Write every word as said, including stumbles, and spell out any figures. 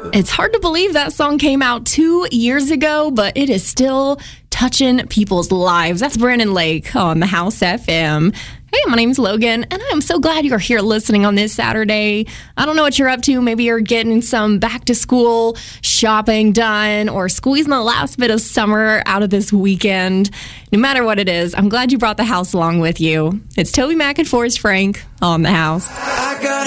It's hard to believe that song came out two years ago, but it is still touching people's lives. That's Brandon Lake on the House F M. Hey, my name's Logan, and I'm so glad you're here listening on this Saturday. I don't know what you're up to. Maybe you're getting some back-to-school shopping done or squeezing the last bit of summer out of this weekend. No matter what it is, I'm glad you brought the house along with you. It's Toby Mac and Forrest Frank on the House.